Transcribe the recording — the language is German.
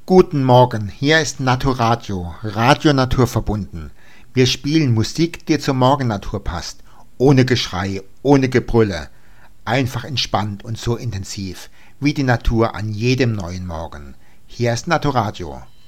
Guten Morgen, hier ist Naturadio, Radio Naturverbunden. Wir spielen Musik, die zur Morgennatur passt. Ohne Geschrei, ohne Gebrülle. Einfach entspannt und so intensiv, wie die Natur an jedem neuen Morgen. Hier ist Naturadio.